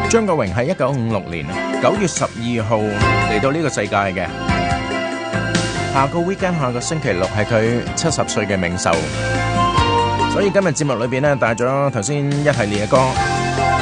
張國榮喺1956年9月12號嚟到呢個世界嘅。下個 weekend 下個星期六係佢70歲嘅冥壽，所以今日節目裏邊咧帶咗頭先一系列嘅歌。